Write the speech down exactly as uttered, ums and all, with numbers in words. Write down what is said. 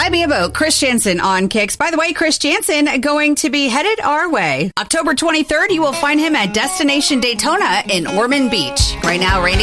Buy Me a Boat, Chris Jansen on Kicks. By the way, Chris Jansen going to be headed our way. October twenty-third, you will find him at Destination Daytona in Ormond Beach. Right now, Randy